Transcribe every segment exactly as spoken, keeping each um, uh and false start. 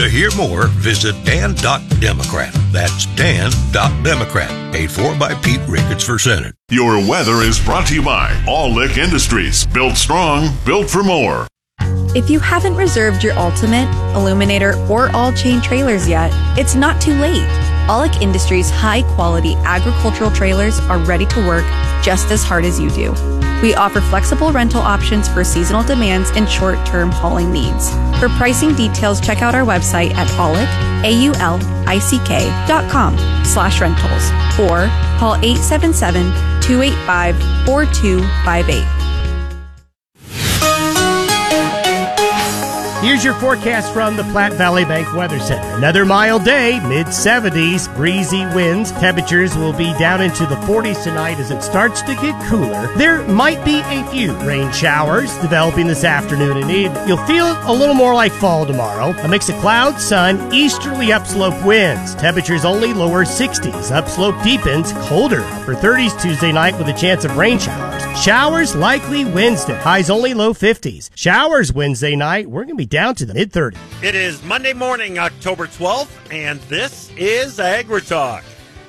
hear more, visit dan dot democrat. That's dan dot democrat. Paid for by Pete Ricketts for Senate. Your weather is brought to you by All Lick Industries. Built strong, built for more. If you haven't reserved your Ultimate, Illuminator, or All-Chain trailers yet, it's not too late. Aulick Industries' high-quality agricultural trailers are ready to work just as hard as you do. We offer flexible rental options for seasonal demands and short-term hauling needs. For pricing details, check out our website at aulick, A U L I C K dot com slash rentals or call eight seven seven, two eight five, four two five eight. Here's your forecast from the Platte Valley Bank Weather Center. Another mild day, mid seventies, breezy winds. Temperatures will be down into the forties tonight as it starts to get cooler. There might be a few rain showers developing this afternoon and evening. You'll feel a little more like fall tomorrow. A mix of clouds, sun, easterly upslope winds. Temperatures only lower sixties. Upslope deepens, colder. Upper thirties Tuesday night with a chance of rain showers. Showers likely Wednesday. Highs only low fifties. Showers Wednesday night. We're going to be down to the mid-thirties. It is Monday morning, October twelfth, and this is AgriTalk.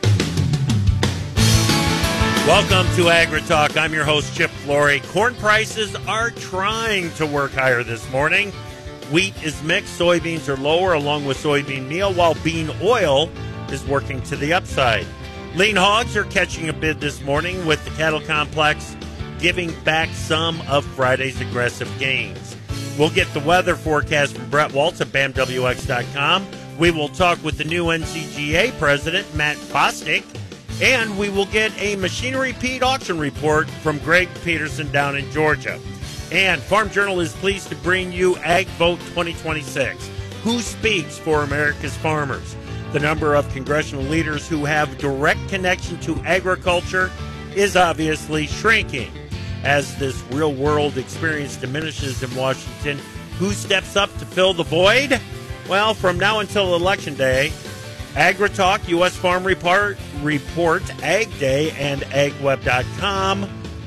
Welcome to AgriTalk. I'm your host, Chip Flory. Corn prices are trying to work higher this morning. Wheat is mixed. Soybeans are lower, along with soybean meal, while bean oil is working to the upside. Lean hogs are catching a bid this morning, with the cattle complex giving back some of Friday's aggressive gains. We'll get the weather forecast from Brett Waltz at B A M W X dot com. We will talk with the new N C G A president, Matt Bostic, and we will get a Machinery Pete auction report from Greg Peterson down in Georgia. And Farm Journal is pleased to bring you Ag Vote twenty twenty-six. Who speaks for America's farmers? The number of congressional leaders who have direct connection to agriculture is obviously shrinking. As this real-world experience diminishes in Washington, who steps up to fill the void? Well, from now until Election Day, AgriTalk, U S Farm Report, Report, Ag Day, and ag web dot com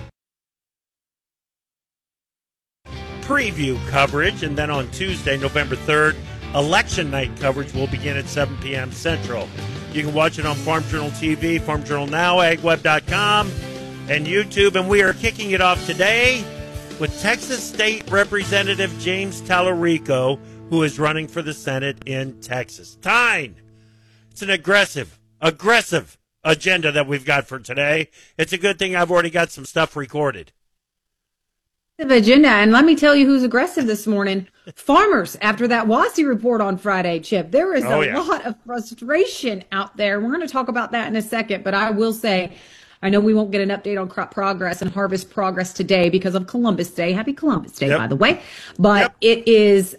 preview coverage. And then on Tuesday, November third, Election Night coverage will begin at seven p.m. Central. You can watch it on Farm Journal T V, Farm Journal Now, ag web dot com, and YouTube. And we are kicking it off today with Texas State Representative James Tallarico, who is running for the Senate in Texas. Time. It's an aggressive, aggressive agenda that we've got for today. It's a good thing I've already got some stuff recorded. Agenda, and let me tell you who's aggressive this morning. Farmers, after that WASI report on Friday, Chip. There is Oh, a yeah. lot of frustration out there. We're going to talk about that in a second, but I will say, I know we won't get an update on crop progress and harvest progress today because of Columbus Day. Happy Columbus Day, Yep. by the way. But Yep. it is,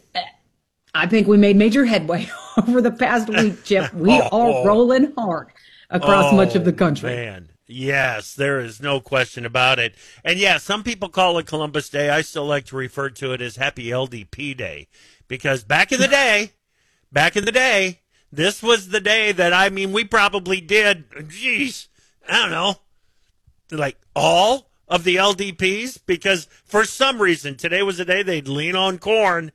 I think we made major headway over the past week, Chip. We Oh. are rolling hard across Oh, much of the country. Man. Yes, there is no question about it. And yeah, some people call it Columbus Day. I still like to refer to it as Happy L D P Day, because back in the day, back in the day, this was the day that, I mean, we probably did, geez, I don't know, like all of the L D Ps, because for some reason today was the day they'd lean on corn.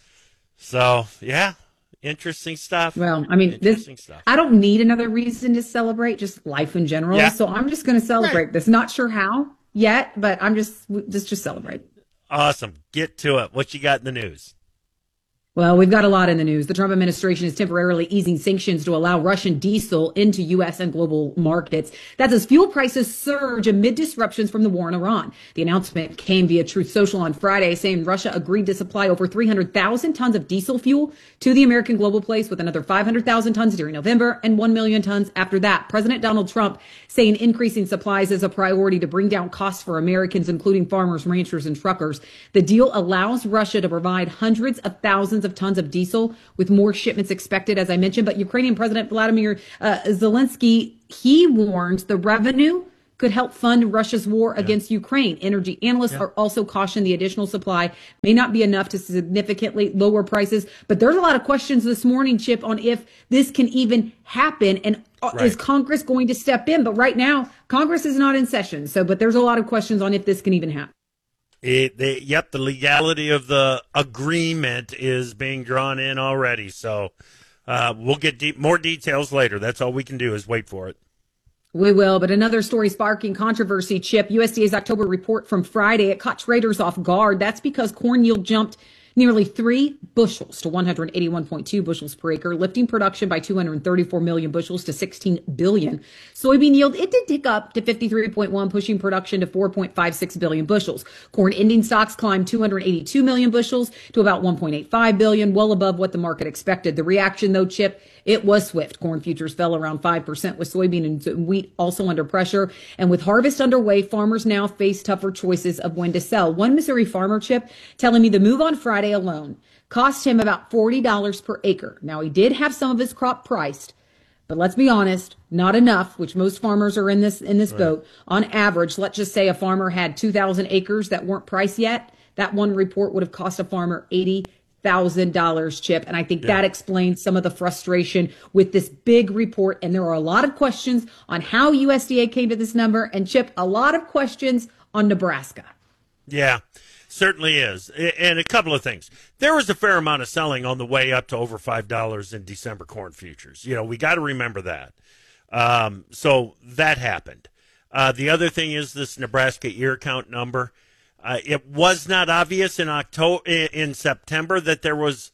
So, yeah. Interesting stuff. Well, I mean, this, stuff. I don't need another reason to celebrate, just life in general. Yeah. So I'm just going to celebrate Right. this. Not sure how yet, but I'm just, just, just celebrate. Awesome. Get to it. What you got in the news? Well, we've got a lot in the news. The Trump administration is temporarily easing sanctions to allow Russian diesel into U S and global markets. That's as fuel prices surge amid disruptions from the war in Iran. The announcement came via Truth Social on Friday, saying Russia agreed to supply over three hundred thousand tons of diesel fuel to the American global place, with another five hundred thousand tons during November and one million tons after that. President Donald Trump saying increasing supplies is a priority to bring down costs for Americans, including farmers, ranchers, and truckers. The deal allows Russia to provide hundreds of thousands of tons of diesel, with more shipments expected, as I mentioned. But Ukrainian President Vladimir uh, Zelensky, he warns the revenue could help fund Russia's war yeah. against Ukraine. Energy analysts yeah. are also cautioned the additional supply may not be enough to significantly lower prices. But there's a lot of questions this morning, Chip, on if this can even happen, and right. is Congress going to step in? But right now, Congress is not in session. So, but there's a lot of questions on if this can even happen. It, they, yep, the legality of the agreement is being drawn in already. So uh, we'll get deep, more details later. That's all we can do is wait for it. We will, but another story sparking controversy, Chip. U S D A's October report from Friday, it caught traders off guard. That's because corn yield jumped nearly three bushels to one hundred eighty-one point two bushels per acre, lifting production by two hundred thirty-four million bushels to sixteen billion. Soybean yield, it did tick up to fifty-three point one, pushing production to four point five six billion bushels. Corn ending stocks climbed two hundred eighty-two million bushels to about one point eight five billion, well above what the market expected. The reaction, though, Chip, it was swift. Corn futures fell around five percent, with soybean and wheat also under pressure. And with harvest underway, farmers now face tougher choices of when to sell. One Missouri farmer, Chip, telling me the move on Friday alone cost him about forty dollars per acre. Now, he did have some of his crop priced, but let's be honest, not enough, which most farmers are in this in this right. boat. On average, let's just say a farmer had two thousand acres that weren't priced yet. That one report would have cost a farmer eighty thousand dollars, Chip. And I think yeah. that explains some of the frustration with this big report. And there are a lot of questions on how U S D A came to this number. And, Chip, a lot of questions on Nebraska. Yeah, certainly is. And a couple of things. There was a fair amount of selling on the way up to over five dollars in December corn futures. You know, we got to remember that. Um, so that happened. Uh, the other thing is this Nebraska ear count number. Uh, it was not obvious in October, in September, that there was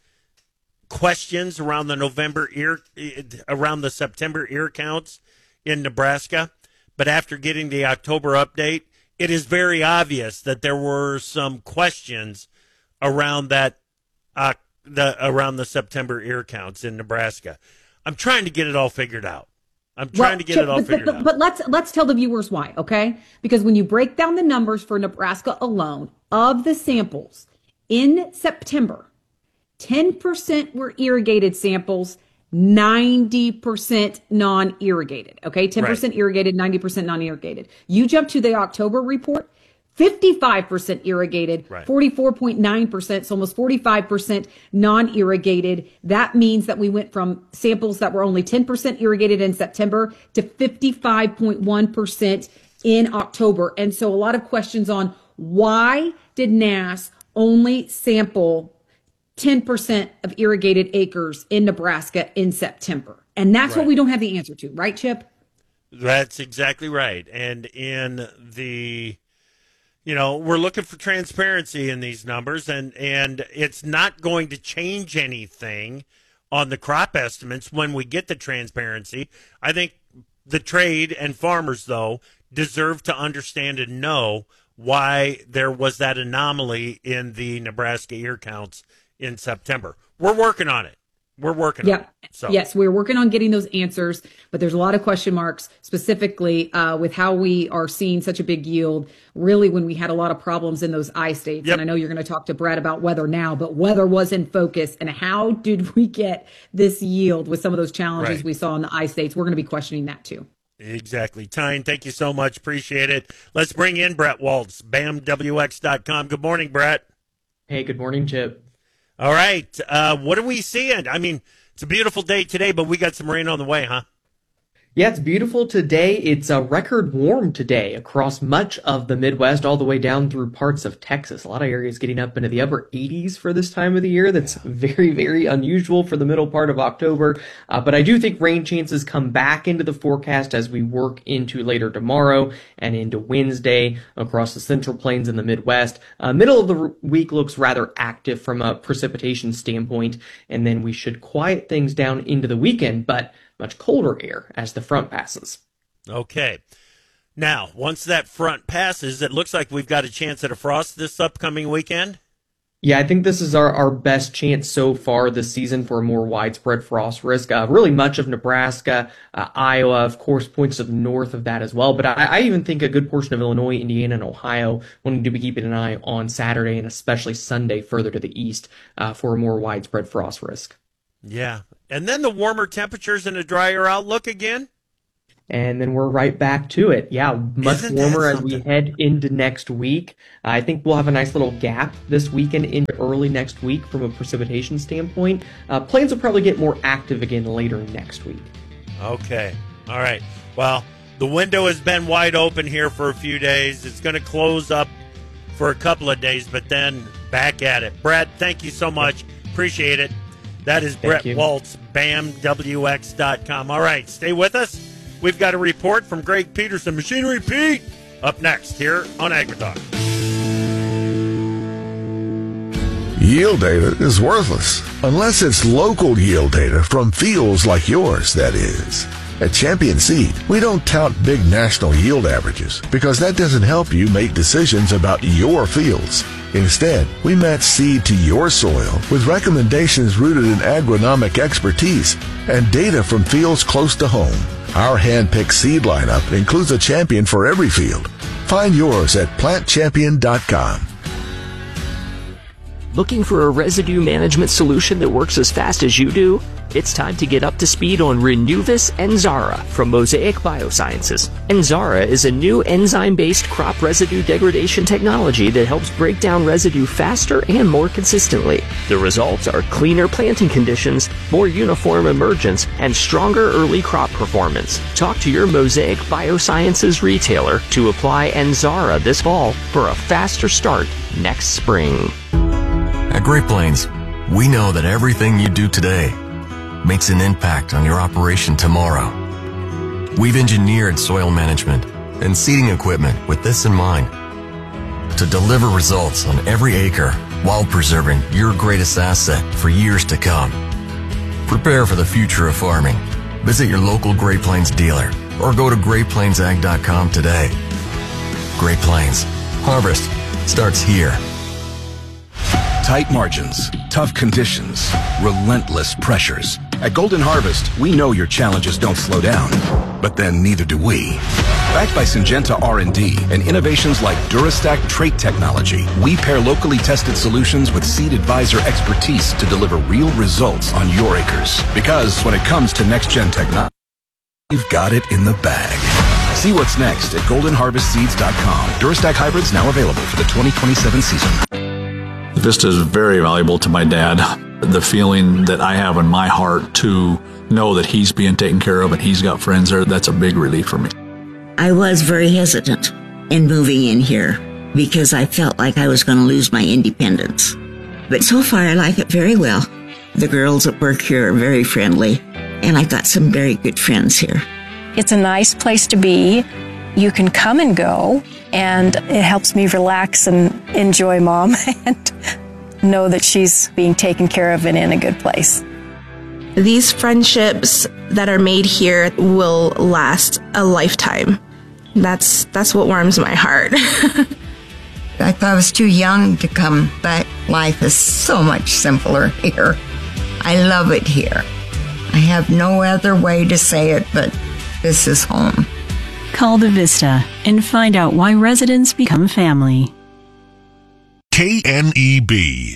questions around the November ear, around the September ear counts in Nebraska. But after getting the October update, it is very obvious that there were some questions around that, uh, the around the September ear counts in Nebraska. I'm trying to get it all figured out. I'm trying well, to get Chip, it all but, figured but, out. But let's let's tell the viewers why, okay? Because when you break down the numbers for Nebraska alone of the samples in September, ten percent were irrigated samples, ninety percent non-irrigated, okay? ten percent right. irrigated, ninety percent non-irrigated. You jump to the October report, fifty-five percent irrigated, right. forty-four point nine percent, so almost forty-five percent non-irrigated. That means that we went from samples that were only ten percent irrigated in September to fifty-five point one percent in October. And so a lot of questions on why did N A S only sample ten percent of irrigated acres in Nebraska in September? And that's right. what we don't have the answer to, right, Chip? That's exactly right. And in the... You know, we're looking for transparency in these numbers, and, and it's not going to change anything on the crop estimates when we get the transparency. I think the trade and farmers, though, deserve to understand and know why there was that anomaly in the Nebraska ear counts in September. We're working on it. We're working yeah. on it. So. Yes, we're working on getting those answers, but there's a lot of question marks, specifically uh, with how we are seeing such a big yield, really when we had a lot of problems in those I states. Yep. And I know you're going to talk to Brett about weather now, but weather was in focus. And how did we get this yield with some of those challenges right. we saw in the I states? We're going to be questioning that too. Exactly. Tyne, thank you so much. Appreciate it. Let's bring in Brett Waltz, B A M W X dot com. Good morning, Brett. Hey, good morning, Chip. All right. Uh, what are we seeing? I mean, it's a beautiful day today, but we got some rain on the way, huh? Yeah, it's beautiful today. It's a record warm today across much of the Midwest, all the way down through parts of Texas. A lot of areas getting up into the upper eighties for this time of the year. That's very, very unusual for the middle part of October. Uh, but I do think rain chances come back into the forecast as we work into later tomorrow and into Wednesday across the Central Plains and the Midwest. Uh, middle of the week looks rather active from a precipitation standpoint, and then we should quiet things down into the weekend, but much colder air as the front passes. Okay. Now, once that front passes, it looks like we've got a chance at a frost this upcoming weekend. Yeah, I think this is our, our best chance so far this season for a more widespread frost risk. Uh, really much of Nebraska, uh, Iowa, of course, points to the north of that as well. But I, I even think a good portion of Illinois, Indiana, and Ohio will need to be keeping an eye on Saturday and especially Sunday further to the east uh, for a more widespread frost risk. Yeah. And then the warmer temperatures and a drier outlook again. And then we're right back to it. Yeah, much Isn't warmer as we head into next week. Uh, I think we'll have a nice little gap this weekend into early next week from a precipitation standpoint. Uh, plains will probably get more active again later next week. Okay. All right. Well, the window has been wide open here for a few days. It's going to close up for a couple of days, but then back at it. Brett, thank you so much. Appreciate it. That is Brett you. Waltz, B A M W X dot com. All right, stay with us. We've got a report from Greg Peterson, Machinery Pete, up next here on AgriTalk. Yield data is worthless unless it's local yield data from fields like yours, that is. At Champion Seed, we don't tout big national yield averages because that doesn't help you make decisions about your fields. Instead, we match seed to your soil with recommendations rooted in agronomic expertise and data from fields close to home. Our hand-picked seed lineup includes a champion for every field. Find yours at plant champion dot com. Looking for a residue management solution that works as fast as you do? It's time to get up to speed on Renuvus Enzara from Mosaic Biosciences. Enzara is a new enzyme-based crop residue degradation technology that helps break down residue faster and more consistently. The results are cleaner planting conditions, more uniform emergence, and stronger early crop performance. Talk to your Mosaic Biosciences retailer to apply Enzara this fall for a faster start next spring. At Great Plains, we know that everything you do today makes an impact on your operation tomorrow. We've engineered soil management and seeding equipment with this in mind, to deliver results on every acre while preserving your greatest asset for years to come. Prepare for the future of farming. Visit your local Great Plains dealer or go to great plains ag dot com today. Great Plains. Harvest starts here. Tight margins, tough conditions, relentless pressures. At Golden Harvest, we know your challenges don't slow down, but then neither do we. Backed by Syngenta R and D and innovations like DuraStack trait technology, we pair locally tested solutions with Seed Advisor expertise to deliver real results on your acres. Because when it comes to next-gen technology, we've got it in the bag. See what's next at golden harvest seeds dot com. DuraStack hybrids now available for the twenty twenty-seven season. Vista is very valuable to my dad. The feeling that I have in my heart to know that he's being taken care of and he's got friends there, that's a big relief for me. I was very hesitant in moving in here because I felt like I was going to lose my independence. But so far, I like it very well. The girls at work here are very friendly, and I've got some very good friends here. It's a nice place to be. You can come and go, and it helps me relax and enjoy Mom and know that she's being taken care of and in a good place. These friendships that are made here will last a lifetime. That's that's what warms my heart. I thought I was too young to come, but life is so much simpler here. I love it here. I have no other way to say it, but this is home. Call the Vista and find out why residents become family. K N E B.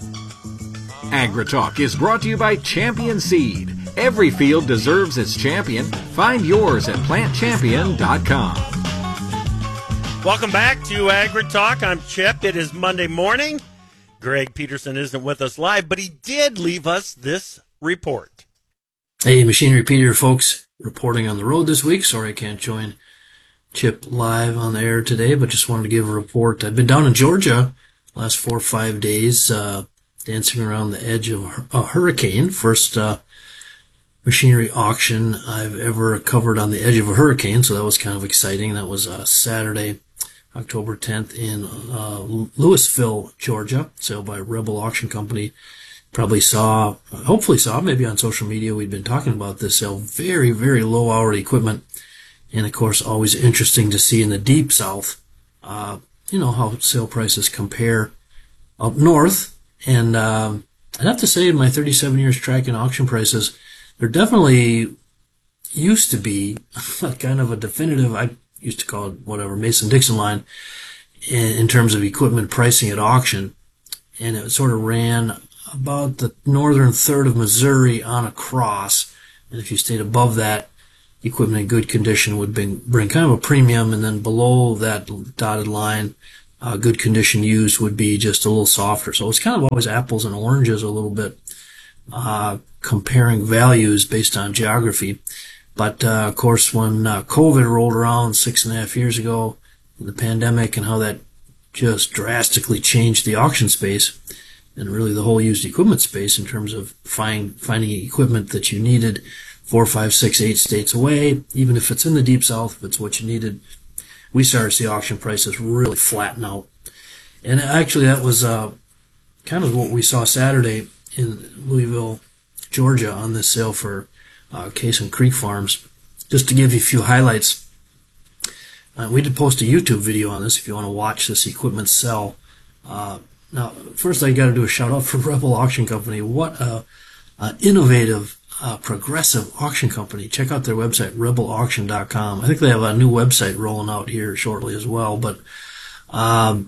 AgriTalk is brought to you by Champion Seed. Every field deserves its champion. Find yours at plant champion dot com. Welcome back to AgriTalk. I'm Chip. It is Monday morning. Greg Peterson isn't with us live, but he did leave us this report. Hey, Machinery Peter, folks, reporting on the road this week. Sorry I can't join Chip live on the air today, but just wanted to give a report. I've been down in Georgia last four or five days, uh, dancing around the edge of a hurricane. First uh, machinery auction I've ever covered on the edge of a hurricane, so that was kind of exciting. That was uh, Saturday, October tenth in uh, Louisville, Georgia, sold by Rebel Auction Company. Probably saw, hopefully saw, maybe on social media, we'd been talking about this sale. Very, very low hourly equipment. And of course, always interesting to see in the deep south, uh, you know, how sale prices compare up north. And um, I'd have to say, in my thirty-seven years tracking auction prices, there definitely used to be kind of a definitive, I used to call it whatever, Mason-Dixon line in, in terms of equipment pricing at auction. And it sort of ran about the northern third of Missouri on across. And if you stayed above that, equipment in good condition would bring, bring kind of a premium. And then below that dotted line, uh, good condition used would be just a little softer. So it's kind of always apples and oranges a little bit, uh, comparing values based on geography. But, uh, of course, when uh, COVID rolled around six and a half years ago, the pandemic and how that just drastically changed the auction space and really the whole used equipment space in terms of find, finding equipment that you needed four, five, six, eight states away, even if it's in the Deep South, if it's what you needed. We started to see auction prices really flatten out. And actually that was uh, kind of what we saw Saturday in Louisville, Georgia on this sale for uh, Cason Creek Farms. Just to give you a few highlights, uh, we did post a YouTube video on this if you want to watch this equipment sell. Uh, now, first I got to do a shout out for Rebel Auction Company. What a, a innovative, uh, progressive auction company. Check out their website, rebel auction dot com. I think they have a new website rolling out here shortly as well. But um,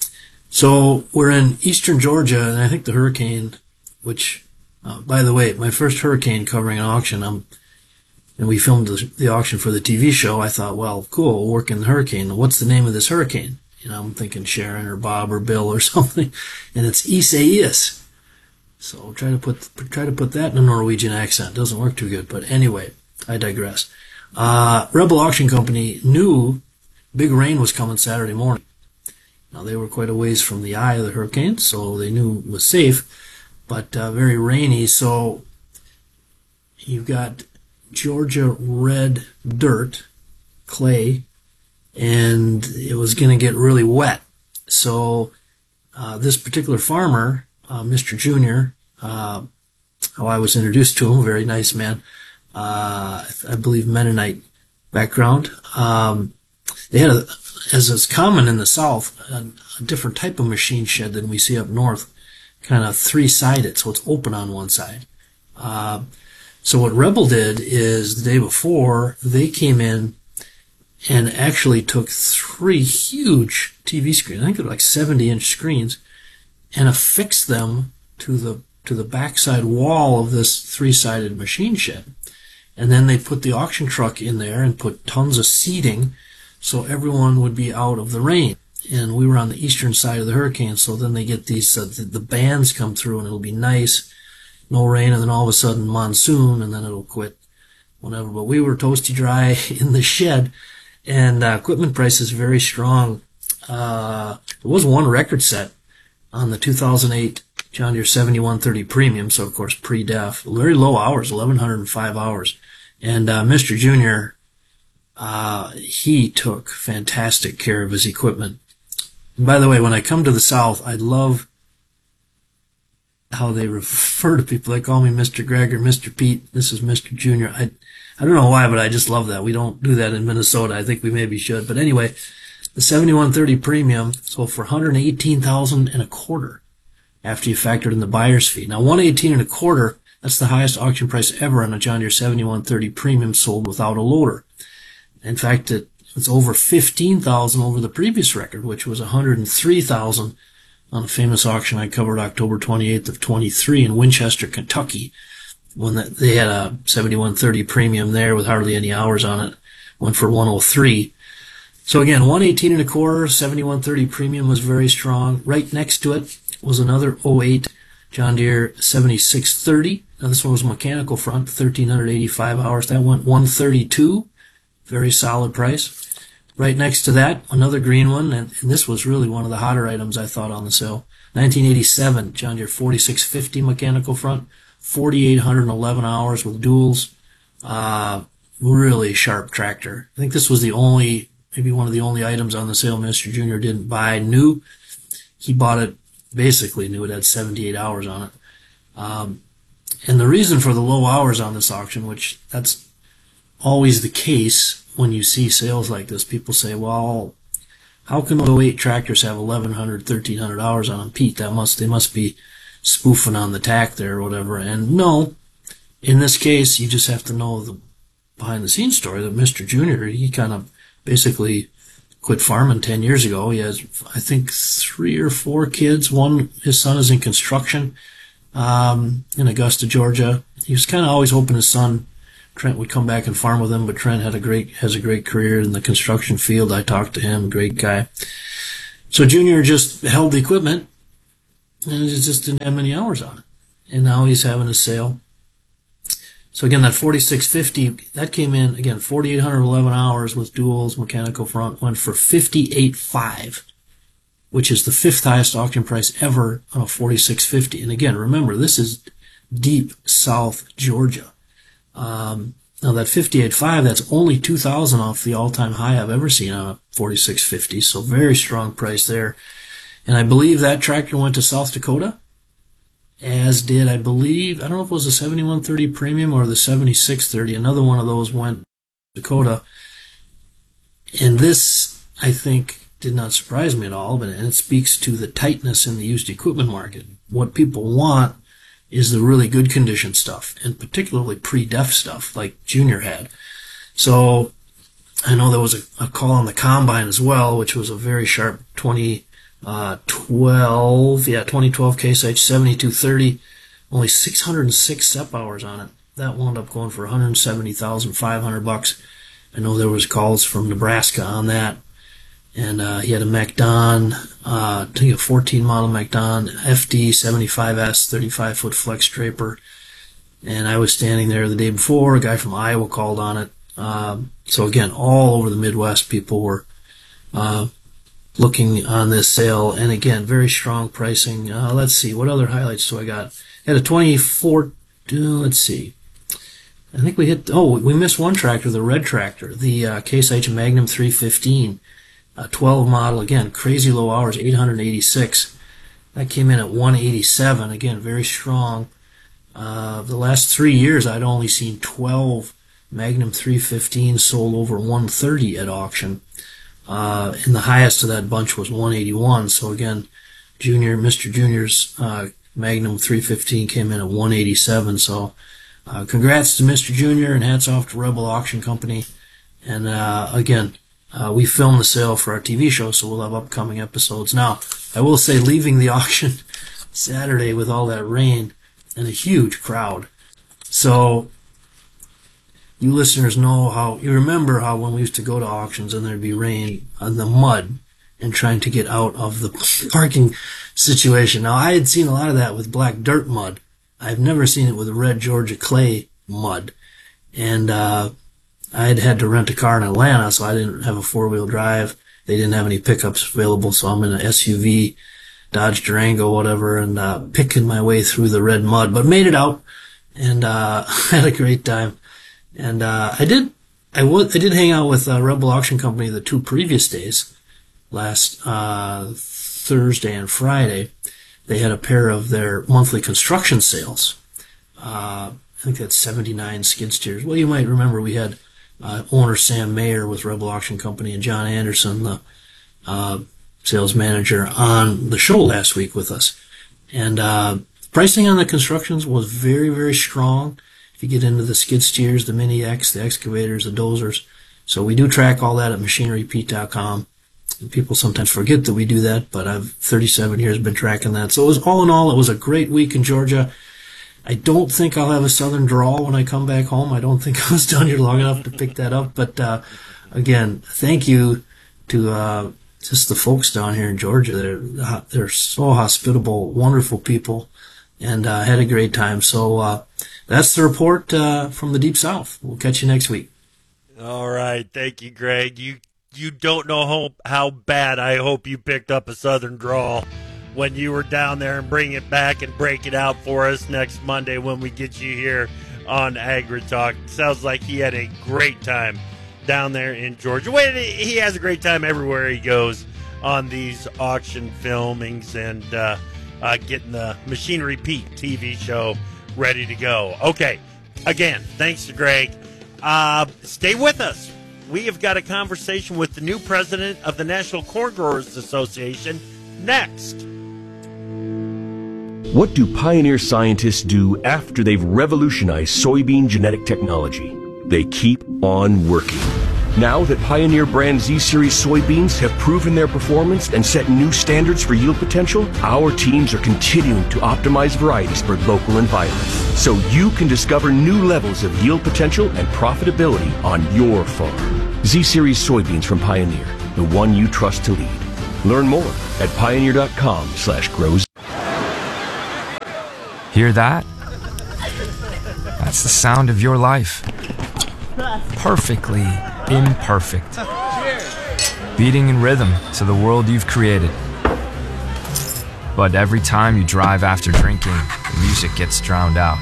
so we're in eastern Georgia, and I think the hurricane, which, uh, by the way, my first hurricane covering an auction, I'm and we filmed the, the auction for the T V show. I thought, well, cool, we'll work in the hurricane. What's the name of this hurricane? You know, I'm thinking Sharon or Bob or Bill or something, and it's Isaias. So try to put try to put that in a Norwegian accent. Doesn't work too good, but anyway, I digress. Uh, Rebel Auction Company knew big rain was coming Saturday morning. Now they were quite a ways from the eye of the hurricane, so they knew it was safe, but uh, very rainy. So you've got Georgia red dirt, clay, and it was going to get really wet. So uh, this particular farmer, uh, Mister Junior, uh, how I was introduced to him, very nice man, uh, I believe Mennonite background. Um, they had, a, as is common in the South, a, a different type of machine shed than we see up north, kind of three-sided, so it's open on one side. Uh, so what Rebel did is the day before, they came in and actually took three huge T V screens, I think they're like seventy inch screens, and affixed them to the to the backside wall of this three-sided machine shed. And then they put the auction truck in there and put tons of seating so everyone would be out of the rain. And we were on the eastern side of the hurricane, so then they get these, uh, the, the bands come through and it'll be nice, no rain, and then all of a sudden monsoon, and then it'll quit, whatever. But we were toasty dry in the shed, and uh, equipment prices very strong. Uh, there was one record set on the two thousand eight John Deere seventy-one thirty Premium, so of course pre-def, very low hours, eleven oh five hours. And uh, Mister Junior, uh, he took fantastic care of his equipment. And by the way, when I come to the South, I love how they refer to people. They call me Mister Greg or Mister Pete. This is Mister Junior. I I don't know why, but I just love that. We don't do that in Minnesota. I think we maybe should. But anyway, the seventy-one thirty Premium sold for one hundred eighteen thousand dollars and a quarter after you factored in the buyer's fee. Now, one hundred eighteen and a quarter, that's the highest auction price ever on a John Deere seventy-one thirty Premium sold without a loader. In fact, it, it's over fifteen thousand dollars over the previous record, which was one hundred three thousand dollars on a famous auction I covered October twenty-eighth of twenty-three in Winchester, Kentucky, when that, they had a seventy-one thirty Premium there with hardly any hours on it, went for one hundred three. So again, one hundred eighteen and a quarter, seventy-one thirty Premium was very strong. Right next to it was another oh eight John Deere seventy-six thirty. Now this one was mechanical front, one thousand three hundred eighty-five hours. That went one hundred thirty-two. Very solid price. Right next to that, another green one, and, and this was really one of the hotter items I thought on the sale. nineteen eighty-seven John Deere forty-six fifty mechanical front, four thousand eight hundred eleven hours with duals. Uh, really sharp tractor. I think this was the only, maybe one of the only items on the sale Mister Junior didn't buy new. He bought it basically new. It had seventy-eight hours on it. Um, and the reason for the low hours on this auction, which that's always the case when you see sales like this, people say, well, how can oh eight tractors have eleven hundred, thirteen hundred hours on them? Pete, that must, they must be spoofing on the tack there or whatever. And no, in this case, you just have to know the behind the scenes story that Mister Junior, he kind of basically quit farming ten years ago. He has, I think, three or four kids. One, his son is in construction, um, in Augusta, Georgia. He was kind of always hoping his son, Trent, would come back and farm with him, but Trent had a great, has a great career in the construction field. I talked to him, great guy. So Junior just held the equipment and it just didn't have many hours on it. And now he's having a sale. So again, that forty-six fifty, that came in, again, four thousand eight hundred eleven hours with duals, mechanical front, went for fifty-eight five. which is the fifth highest auction price ever on a forty-six fifty. And again, remember, this is deep South Georgia. Um, now that fifty-eight point five, that's only two thousand off the all-time high I've ever seen on a forty-six fifty. So very strong price there. And I believe that tractor went to South Dakota, as did, I believe, I don't know if it was the seventy-one thirty Premium or the seventy-six thirty. Another one of those went to Dakota. And this, I think, did not surprise me at all, but and it speaks to the tightness in the used equipment market. What people want is the really good condition stuff, and particularly pre-def stuff like Junior had. So I know there was a, a call on the Combine as well, which was a very sharp twenty twelve, yeah, twenty twelve Case H seventy-two thirty, only six hundred six S E P hours on it. That wound up going for one hundred seventy thousand five hundred bucks. I know there was calls from Nebraska on that. And uh, he had a MacDon, uh, I think a fourteen model MacDon F D seventy-five S, thirty-five foot flex draper. And I was standing there the day before. A guy from Iowa called on it. Um, so again, all over the Midwest, people were uh, looking on this sale. And again, very strong pricing. Uh, let's see, what other highlights do I got? Had a twenty-four, uh, let's see. I think we hit, oh, we missed one tractor, the red tractor, the uh, Case H Magnum three fifteen. A twelve model, again, crazy low hours, eight hundred eighty-six. That came in at one eighty-seven, again, very strong. Uh, the last three years, I'd only seen twelve Magnum three fifteen sold over one thirty at auction. Uh, and the highest of that bunch was one eighty-one. So again, Junior, Mister Junior's uh, Magnum three fifteen came in at one eighty-seven. So uh, congrats to Mister Junior and hats off to Rebel Auction Company. And uh, again, Uh, we filmed the sale for our T V show, so we'll have upcoming episodes. Now, I will say, leaving the auction Saturday with all that rain and a huge crowd. So, you listeners know how, you remember how when we used to go to auctions and there'd be rain on the mud and trying to get out of the parking situation. Now, I had seen a lot of that with black dirt mud. I've never seen it with red Georgia clay mud. And, uh, I had had to rent a car in Atlanta, so I didn't have a four-wheel drive. They didn't have any pickups available, so I'm in an S U V, Dodge Durango, whatever, and uh, picking my way through the red mud, but made it out, and uh, had a great time. And uh, I did, I, w- I did hang out with uh, Rebel Auction Company the two previous days, last uh, Thursday and Friday. They had a pair of their monthly construction sales. Uh, I think that's seventy-nine skid steers. Well, you might remember we had Uh, owner Sam Mayer with Rebel Auction Company and John Anderson, the uh, sales manager, on the show last week with us. And uh, pricing on the constructions was very, very strong. If you get into the skid steers, the Mini X, the excavators, the dozers. So we do track all that at machinery pete dot com. And people sometimes forget that we do that, but I've thirty-seven years been tracking that. So it was, all in all, it was a great week in Georgia. I don't think I'll have a southern drawl when I come back home. I don't think I was down here long enough to pick that up. But uh, again, thank you to uh, just the folks down here in Georgia. They're they're so hospitable, wonderful people, and uh, had a great time. So uh, that's the report uh, from the Deep South. We'll catch you next week. All right, thank you, Greg. You you don't know how how bad I hope you picked up a southern drawl when you were down there, and bring it back and break it out for us next Monday when we get you here on AgriTalk. Sounds like he had a great time down there in Georgia. Well, he has a great time everywhere he goes on these auction filmings and uh, uh, getting the Machinery Pete T V show ready to go. Okay, again, thanks to Greg. Uh, stay with us. We have got a conversation with the new president of the National Corn Growers Association next. What do Pioneer scientists do after they've revolutionized soybean genetic technology? They keep on working. Now that Pioneer brand Z-Series soybeans have proven their performance and set new standards for yield potential, our teams are continuing to optimize varieties for local environments, so you can discover new levels of yield potential and profitability on your farm. Z-Series soybeans from Pioneer, the one you trust to lead. Learn more at pioneer.com slash grows. Hear that? That's the sound of your life. Perfectly imperfect. Beating in rhythm to the world you've created. But every time you drive after drinking, the music gets drowned out.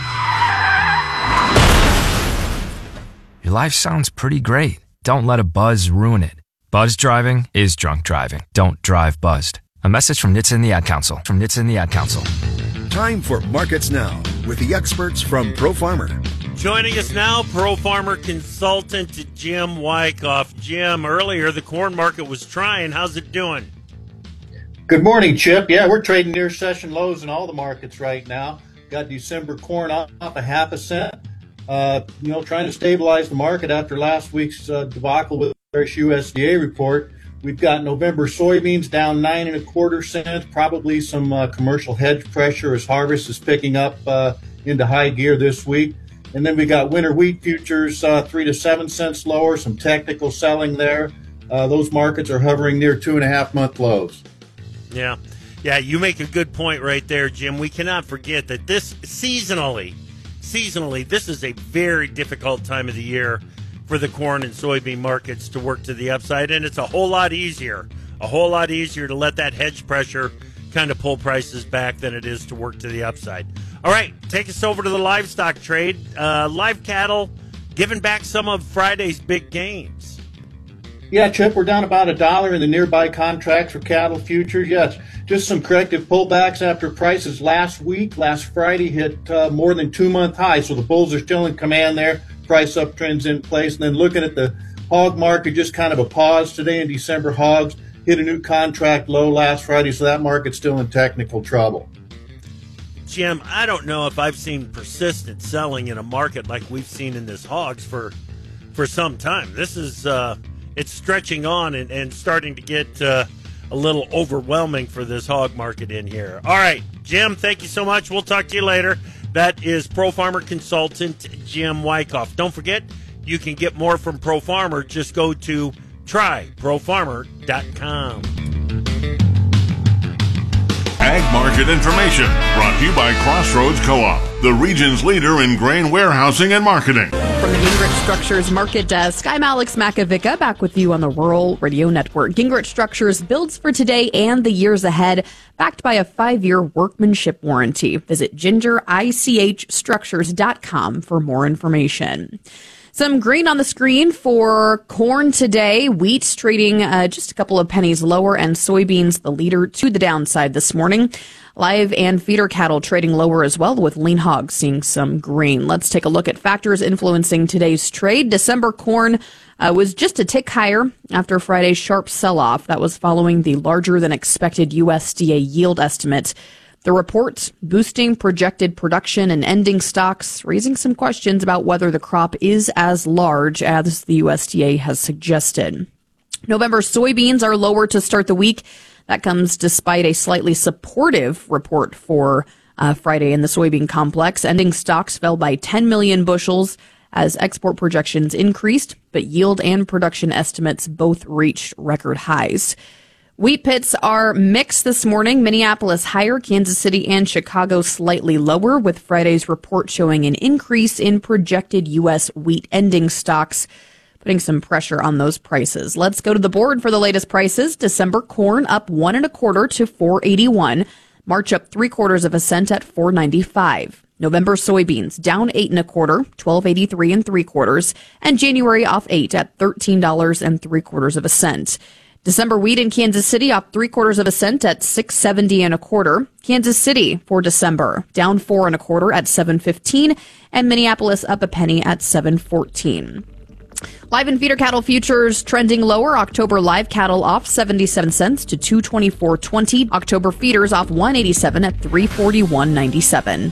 Your life sounds pretty great. Don't let a buzz ruin it. Buzz driving is drunk driving. Don't drive buzzed. A message from N H T S A and the Ad Council. From N H T S A and the Ad Council. Time for Markets Now with the experts from Pro Farmer. Joining us now, Pro Farmer consultant Jim Wyckoff. Jim, earlier the corn market was trying. How's it doing? Good morning, Chip. Yeah, we're trading near session lows in all the markets right now. Got December corn off a half a cent. Uh, you know, trying to stabilize the market after last week's uh, debacle with the U S D A report. We've got November soybeans down nine and a quarter cents. Probably some uh, commercial hedge pressure as harvest is picking up uh, into high gear this week. And then we got winter wheat futures uh, three to seven cents lower. Some technical selling there. Uh, those markets are hovering near two and a half month lows. Yeah, yeah, you make a good point right there, Jim. We cannot forget that this seasonally, seasonally, this is a very difficult time of the year for the corn and soybean markets to work to the upside, and it's a whole lot easier, a whole lot easier to let that hedge pressure kind of pull prices back than it is to work to the upside. All right, take us over to the livestock trade. Uh, live cattle giving back some of Friday's big gains. Yeah, Chip, we're down about a dollar in the nearby contracts for cattle futures. Yes, just some corrective pullbacks after prices last week, last Friday, hit uh, more than two-month highs. So the bulls are still in command there. Price uptrends in place. And then looking at the hog market, just kind of a pause today in December. Hogs hit a new contract low last Friday, so that market's still in technical trouble. Jim, I don't know if I've seen persistent selling in a market like we've seen in this hogs for for some time. This is uh, it's stretching on and, and starting to get uh, a little overwhelming for this hog market in here. All right, Jim, thank you so much. We'll talk to you later. That is Pro Farmer consultant Jim Wyckoff. Don't forget, you can get more from Pro Farmer. Just go to try pro farmer dot com. Ag market information brought to you by Crossroads Co-op, the region's leader in grain warehousing and marketing. From the Gingrich Structures Market Desk, I'm Alex Makovica, back with you on the Rural Radio Network. Gingrich Structures builds for today and the years ahead, backed by a five-year workmanship warranty. Visit ginger I C H structures dot com for more information. Some green on the screen for corn today. Wheat trading uh, just a couple of pennies lower, and soybeans the leader to the downside this morning. Live and feeder cattle trading lower as well, with lean hogs seeing some green. Let's take a look at factors influencing today's trade. December corn uh, was just a tick higher after Friday's sharp sell-off. That was following the larger than expected U S D A yield estimate. The report boosting projected production and ending stocks, raising some questions about whether the crop is as large as the U S D A has suggested. November soybeans are lower to start the week. That comes despite a slightly supportive report for uh, Friday in the soybean complex. Ending stocks fell by ten million bushels as export projections increased, but yield and production estimates both reached record highs. Wheat pits are mixed this morning. Minneapolis higher, Kansas City and Chicago slightly lower, with Friday's report showing an increase in projected U S wheat ending stocks, putting some pressure on those prices. Let's go to the board for the latest prices. December corn up one and a quarter to four eighty-one. March up three quarters of a cent at four ninety-five. November soybeans down eight and a quarter, twelve eighty-three and three quarters, and January off eight at thirteen dollars and three quarters of a cent. December wheat in Kansas City off three quarters of a cent at six seventy and a quarter. Kansas City for December down four and a quarter at seven fifteen, and Minneapolis up a penny at seven fourteen. Live and feeder cattle futures trending lower. October live cattle off seventy-seven cents to two twenty-four twenty. October feeders off one eighty-seven at three forty-one ninety-seven.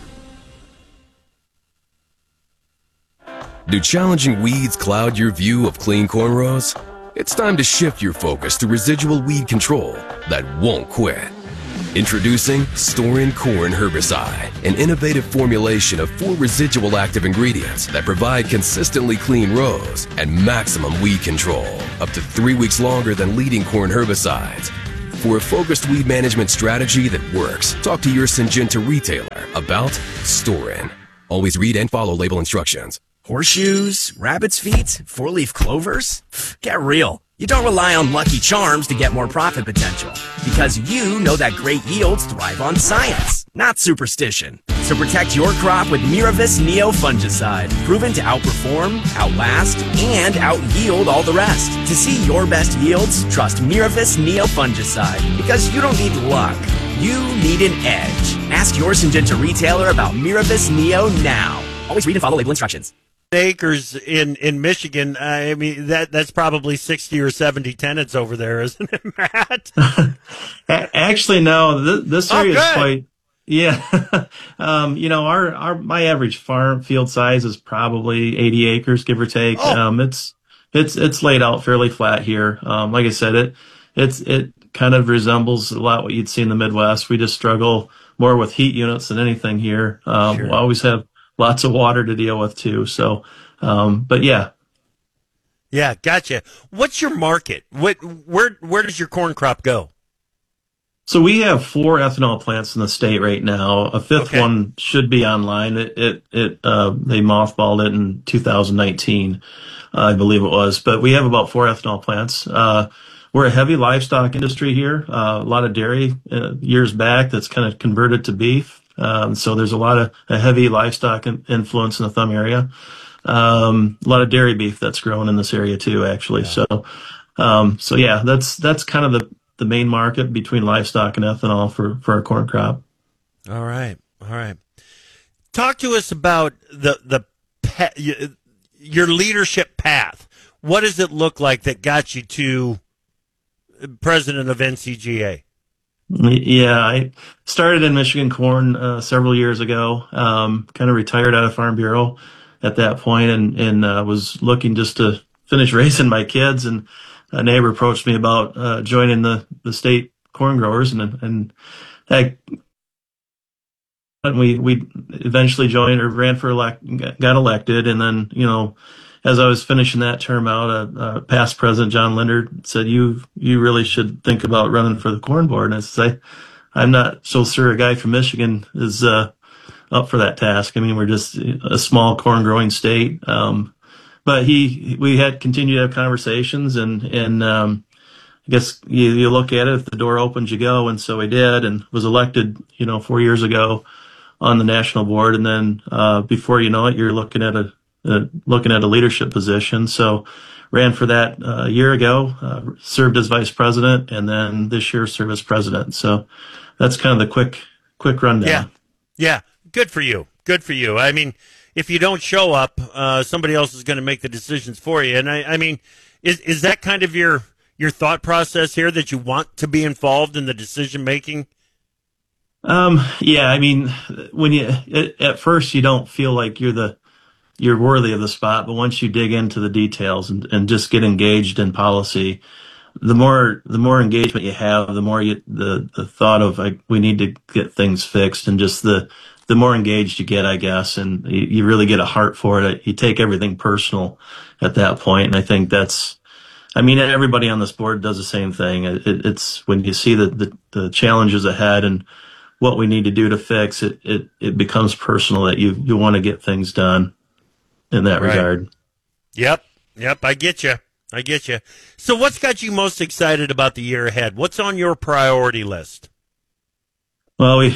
Do challenging weeds cloud your view of clean cornrows? It's time to shift your focus to residual weed control that won't quit. Introducing Storin Corn Herbicide, an innovative formulation of four residual active ingredients that provide consistently clean rows and maximum weed control, up to three weeks longer than leading corn herbicides. For a focused weed management strategy that works, talk to your Syngenta retailer about Storin. Always read and follow label instructions. Horseshoes, rabbit's feet, four-leaf clovers? Get real. You don't rely on Lucky Charms to get more profit potential, because you know that great yields thrive on science, not superstition. So protect your crop with Miravis Neo Fungicide, proven to outperform, outlast, and out-yield all the rest. To see your best yields, trust Miravis Neo Fungicide, because you don't need luck. You need an edge. Ask your Syngenta retailer about Miravis Neo now. Always read and follow label instructions. Acres in, in Michigan, uh, I mean, that that's probably sixty or seventy tenants over there, isn't it, Matt? Actually, no, this, this Oh, area is good. quite, yeah. um, you know, our, our, my average farm field size is probably eighty acres, give or take. Oh. Um, it's, it's, it's laid out fairly flat here. Um, like I said, it, it's, it kind of resembles a lot what you'd see in the Midwest. We just struggle more with heat units than anything here. Um, Sure. we always have lots of water to deal with too. So, um, but yeah. Yeah, gotcha. What's your market? What, where, where does your corn crop go? So we have four ethanol plants in the state right now. A fifth Okay. one should be online. It, it, it uh, they mothballed it in two thousand nineteen, uh, I believe it was. But we have about four ethanol plants. Uh, we're a heavy livestock industry here. Uh, a lot of dairy uh, years back that's kind of converted to beef. Um, so there's a lot of a heavy livestock in, influence in the Thumb area. Um, a lot of dairy beef that's grown in this area too, actually. So, um, so yeah, that's that's kind of the the main market between livestock and ethanol for, for our corn crop. All right. All right. Talk to us about the, the, pa- y- your leadership path. What does it look like that got you to president of N C G A? Yeah, I started in Michigan Corn uh, several years ago. Um, kind of retired out of Farm Bureau at that point, and and uh, was looking just to finish raising my kids. And a neighbor approached me about uh, joining the the state corn growers, and and I, and we we eventually joined or ran for elect, got elected, and then you know. As I was finishing that term out, uh, uh, past President John Linder said, "You you really should think about running for the corn board." And I said, "I'm not so sure a guy from Michigan is uh, up for that task. I mean, we're just a small corn growing state." Um, but he we had continued to have conversations, and and um, I guess you, you look at it, if the door opens, you go, and so I did, and was elected, you know, four years ago on the national board, and then uh, before you know it, you're looking at a Uh, looking at a leadership position. So ran for that uh, a year ago, uh, served as vice president, and then this year served as president. So that's kind of the quick, quick rundown. Yeah. Yeah. Good for you. Good for you. I mean, if you don't show up, uh, somebody else is going to make the decisions for you. And I, I mean, is, is that kind of your, your thought process here, that you want to be involved in the decision making? Um, yeah, I mean, when you, at, at first you don't feel like you're the, you're worthy of the spot, but once you dig into the details and, and just get engaged in policy, the more the more engagement you have, the more you the the thought of like we need to get things fixed, and just the the more engaged you get, I guess, and you, you really get a heart for it. You take everything personal at that point, and I think that's, I mean, everybody on this board does the same thing. It, it's when you see the, the the challenges ahead and what we need to do to fix it, it it becomes personal, that you you want to get things done in that Right. regard. Yep. Yep. I get you. I get you. So what's got you most excited about the year ahead? What's on your priority list? Well, we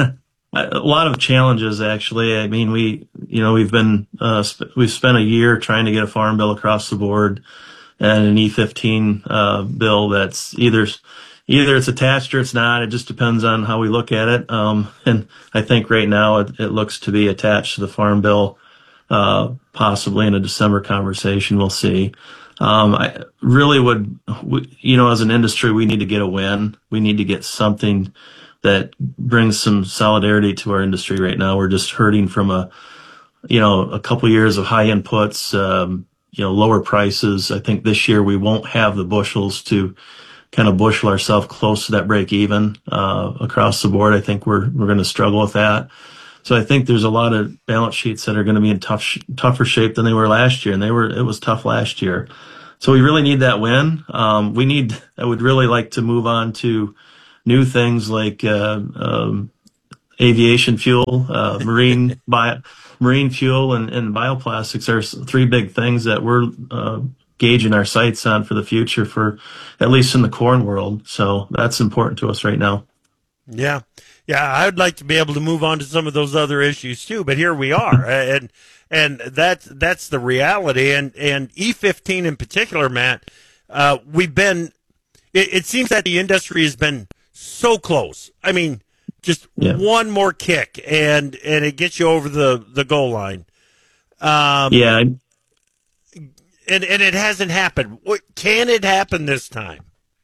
a lot of challenges, actually. I mean, we you know we've been uh, sp- we've spent a year trying to get a farm bill across the board, and an E fifteen uh, bill that's either either it's attached or it's not. It just depends on how we look at it. Um, and I think right now it, it looks to be attached to the farm bill. Uh, possibly in a December conversation, we'll see. Um, I really would, we, you know, as an industry, we need to get a win. We need to get something that brings some solidarity to our industry right now. We're just hurting from a, you know, a couple years of high inputs, um, you know, lower prices. I think this year we won't have the bushels to kind of bushel ourselves close to that break even, uh, across the board. I think we're, we're going to struggle with that. So I think there's a lot of balance sheets that are going to be in tough, sh- tougher shape than they were last year, and they were. It was tough last year. So we really need that win. Um, we need. I would really like to move on to new things like uh, um, aviation fuel, uh, marine bio, marine fuel, and, and bioplastics are three big things that we're uh, gauging our sights on for the future, for at least in the corn world. So that's important to us right now. Yeah. Yeah, I'd like to be able to move on to some of those other issues too, but here we are. and and that's that's the reality. And and E fifteen in particular, Matt, uh, we've been it, it seems that the industry has been so close. I mean, just yeah. one more kick and and it gets you over the, the goal line. Um, yeah. And and it hasn't happened. What, can it happen this time?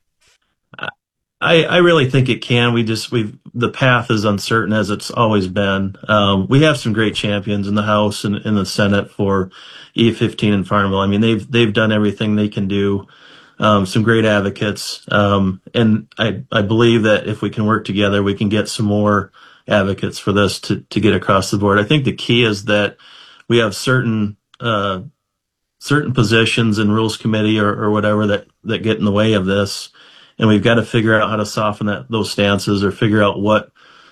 I, I really think it can. We just we've the path is uncertain, as it's always been. Um, we have some great champions in the House and in the Senate for E fifteen and Farm Bill. I mean, they've they've done everything they can do. Um, some great advocates, um, and I I believe that if we can work together, we can get some more advocates for this to to get across the board. I think the key is that we have certain uh, certain positions in Rules Committee or, or whatever that that get in the way of this. And we've got to figure out how to soften that, those stances, or figure out what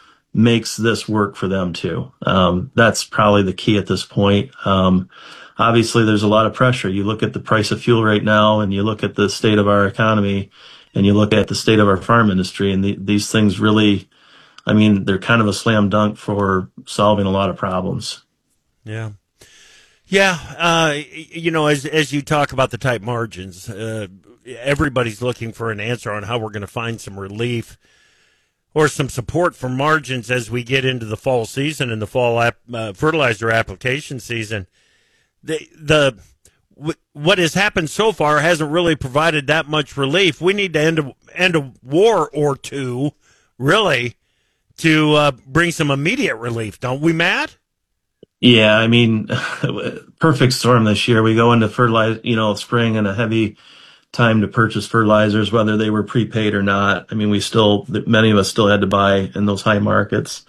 makes this work for them too. Um, that's probably the key at this point. Um, obviously there's a lot of pressure. You look at the price of fuel right now, and you look at the state of our economy, and you look at the state of our farm industry, and the, these things really, I mean, they're kind of a slam dunk for solving a lot of problems. Yeah. Yeah. Uh, you know, as, as you talk about the tight margins, uh, everybody's looking for an answer on how we're going to find some relief or some support for margins as we get into the fall season and the fall ap- uh, fertilizer application season. The the w- what has happened so far hasn't really provided that much relief. We need to end a, end a war or two, really, to uh, bring some immediate relief, don't we, Matt? Yeah, I mean, perfect storm this year. We go into fertilizer, you know, spring and a heavy time to purchase fertilizers, whether they were prepaid or not. I mean, we still, many of us still had to buy in those high markets.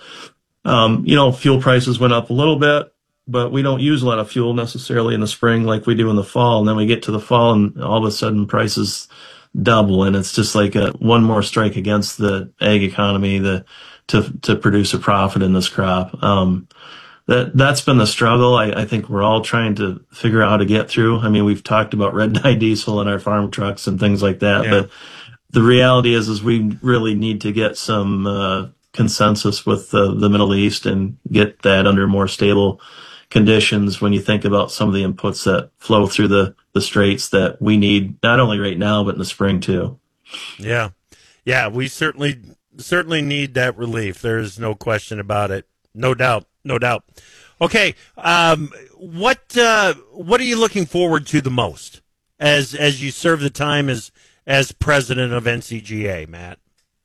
Um, you know, fuel prices went up a little bit, but we don't use a lot of fuel necessarily in the spring like we do in the fall. And then we get to the fall and all of a sudden prices double. And it's just like a one more strike against the ag economy the, to, to produce a profit in this crop. Um, That, that's been the struggle. I, I think we're all trying to figure out how to get through. I mean, we've talked about red dye diesel in our farm trucks and things like that, yeah. But the reality is, is we really need to get some, uh, consensus with the, the Middle East and get that under more stable conditions when you think about some of the inputs that flow through the, the straits that we need, not only right now, but in the spring too. Yeah. Yeah. We certainly, certainly need that relief. There's no question about it. No doubt. No doubt. Okay, um, what uh, what are you looking forward to the most as as you serve the time as as president of N C G A, Matt?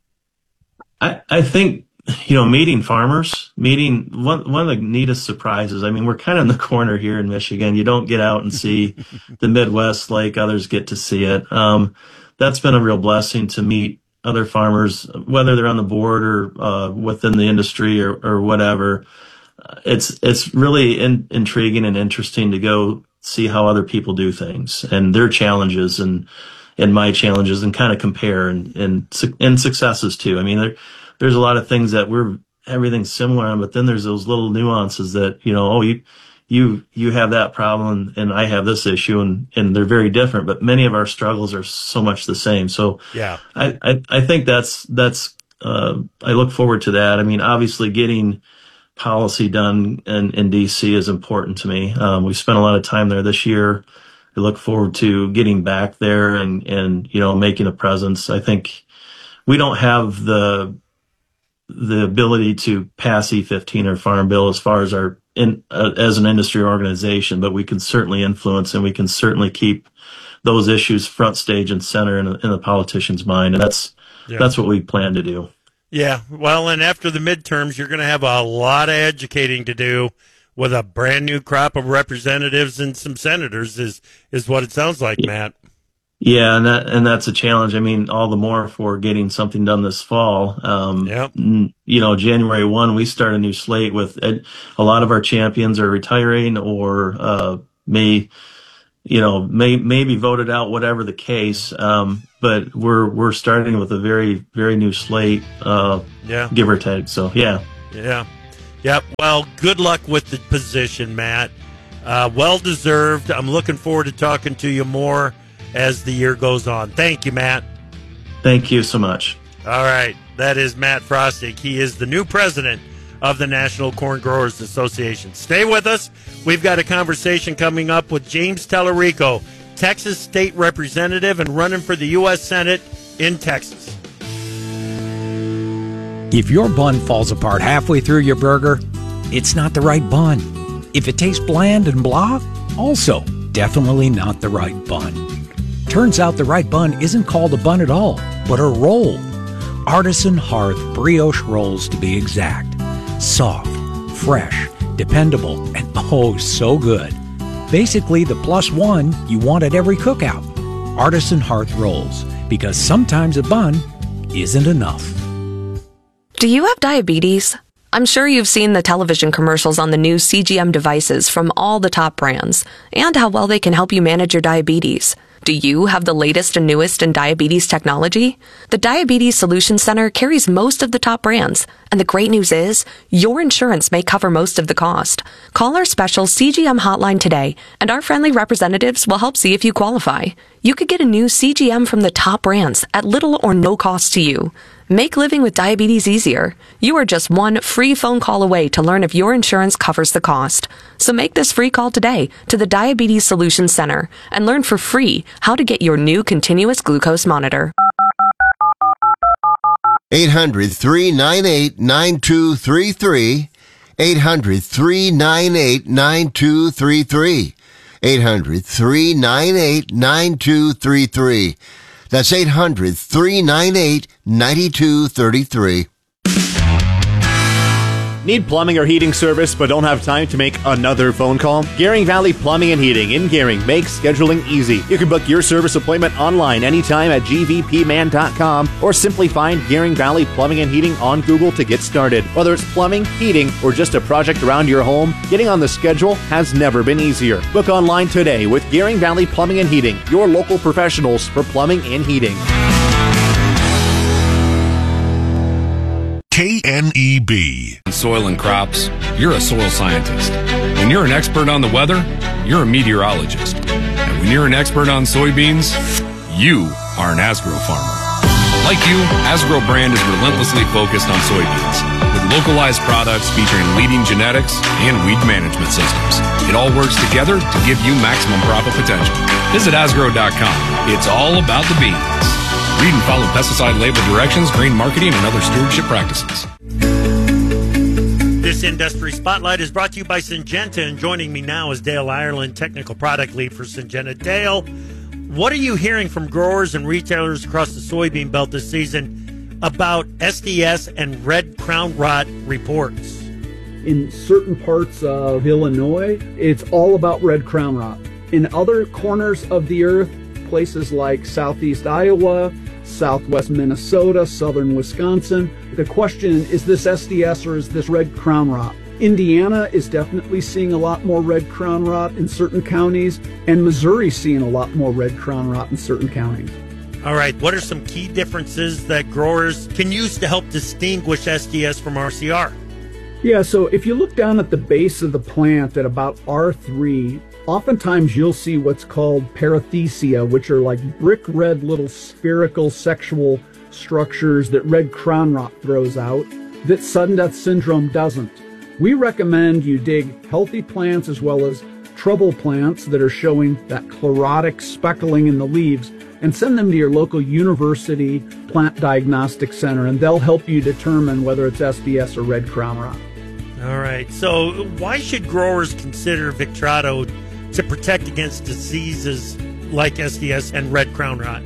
I, I think, you know, meeting farmers, meeting one one of the neatest surprises. I mean, we're kind of in the corner here in Michigan. You don't get out and see the Midwest like others get to see it. Um, that's been a real blessing to meet other farmers, whether they're on the board or uh, within the industry or, or whatever. It's it's really in, intriguing and interesting to go see how other people do things and their challenges and and my challenges, and kind of compare and and and successes too. I mean, there there's a lot of things that we're everything's similar on, but then there's those little nuances that, you know, oh you you you have that problem and I have this issue, and and they're very different, but many of our struggles are so much the same. So yeah, I I, I think that's that's uh, I look forward to that. I mean, obviously getting policy done in, in D C is important to me. Um, we spent a lot of time there this year. I look forward to getting back there and, and, you know, making a presence. I think we don't have the, the ability to pass E fifteen or Farm Bill as far as our, in, uh, as an industry organization, but we can certainly influence, and we can certainly keep those issues front stage and center in, in the politician's mind. And that's, yeah. that's what we plan to do. Yeah, well, and after the midterms, you're going to have a lot of educating to do with a brand new crop of representatives and some senators, is is what it sounds like, yeah. Matt. Yeah, and that and that's a challenge. I mean, all the more for getting something done this fall. Um, yep. You know, January first, we start a new slate with a lot of our champions are retiring or uh, may, you know, may may be voted out, whatever the case. Um, but we're we're starting with a very very new slate, uh, yeah, give or take. So yeah, yeah, yeah. Well, good luck with the position, Matt. Uh, well-deserved. I'm looking forward to talking to you more as the year goes on. Thank you, Matt. Thank you so much. All right. That is Matt Frostig. He is the new president of the National Corn Growers Association. Stay with us. We've got a conversation coming up with James Tellerico, Texas State Representative and running for the U S Senate in Texas. If your bun falls apart halfway through your burger, it's not the right bun. If it tastes bland and blah, also definitely not the right bun. Turns out the right bun isn't called a bun at all, but a roll. Artisan Hearth brioche rolls to be exact. Soft, fresh, dependable, and oh so good. Basically the plus one you want at every cookout. Artisan Hearth rolls, because sometimes a bun isn't enough. Do you have diabetes? I'm sure you've seen the television commercials on the new C G M devices from all the top brands, and how well they can help you manage your diabetes. Do you have the latest and newest in diabetes technology? The Diabetes Solutions Center carries most of the top brands, and the great news is, your insurance may cover most of the cost. Call our special C G M hotline today, and our friendly representatives will help see if you qualify. You could get a new C G M from the top brands at little or no cost to you. Make living with diabetes easier. You are just one free phone call away to learn if your insurance covers the cost. So make this free call today to the Diabetes Solutions Center and learn for free how to get your new continuous glucose monitor. eight hundred, three nine eight, nine two three three. eight hundred, three nine eight, nine two three three. eight hundred, three nine eight, nine two three three. That's eight hundred, three nine eight, nine two three three. Need plumbing or heating service but don't have time to make another phone call? Gering Valley Plumbing and Heating in Gering makes scheduling easy. You can book your service appointment online anytime at g v p man dot com or simply find Gering Valley Plumbing and Heating on Google to get started. Whether it's plumbing, heating, or just a project around your home, getting on the schedule has never been easier. Book online today with Gering Valley Plumbing and Heating, your local professionals for plumbing and heating. K N E B. Soil and crops, you're a soil scientist. When you're an expert on the weather, you're a meteorologist. And when you're an expert on soybeans, you are an Asgrow farmer. Like you, Asgrow brand is relentlessly focused on soybeans, with localized products featuring leading genetics and weed management systems. It all works together to give you maximum profit potential. Visit asgrow dot com. It's all about the beans. Read and follow pesticide label directions, grain marketing, and other stewardship practices. This Industry Spotlight is brought to you by Syngenta, and joining me now is Dale Ireland, Technical Product Lead for Syngenta. Dale, what are you hearing from growers and retailers across the soybean belt this season about S D S and red crown rot reports? In certain parts of Illinois, it's all about red crown rot. In other corners of the earth, places like southeast Iowa, southwest Minnesota, southern Wisconsin, the question is this S D S or is this red crown rot? Indiana is definitely seeing a lot more red crown rot in certain counties, and Missouri's seeing a lot more red crown rot in certain counties. All right, what are some key differences that growers can use to help distinguish S D S from R C R? Yeah, so if you look down at the base of the plant at about R three, oftentimes you'll see what's called parathecia, which are like brick red little spherical sexual structures that red crown rot throws out, that sudden death syndrome doesn't. We recommend you dig healthy plants as well as trouble plants that are showing that chlorotic speckling in the leaves, and send them to your local university plant diagnostic center, and they'll help you determine whether it's S D S or red crown rot. All right, so why should growers consider Victrato to protect against diseases like S D S and red crown rot?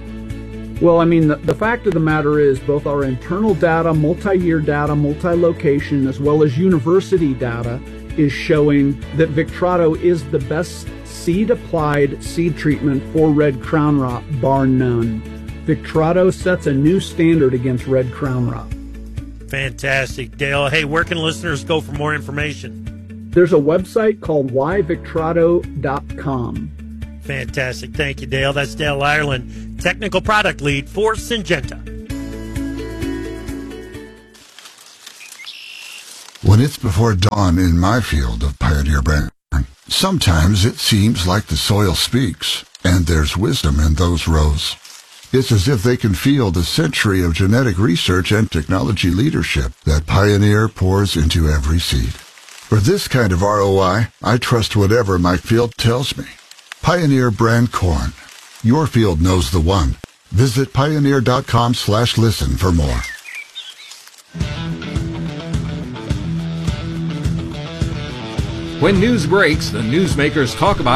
Well, I mean, the, the fact of the matter is both our internal data, multi-year data, multi-location, as well as university data is showing that Victrato is the best seed-applied seed treatment for red crown rot, bar none. Victrato sets a new standard against red crown rot. Fantastic, Dale. Hey, where can listeners go for more information? There's a website called why victrato dot com. Fantastic. Thank you, Dale. That's Dale Ireland, Technical Product Lead for Syngenta. When it's before dawn in my field of Pioneer brand Sometimes it seems like the soil speaks, and there's wisdom in those rows. It's as if they can feel the century of genetic research and technology leadership that Pioneer pours into every seed. For this kind of R O I, I trust whatever my field tells me. Pioneer brand corn. Your field knows the one. Visit pioneer.com slash listen for more. When news breaks, the newsmakers talk about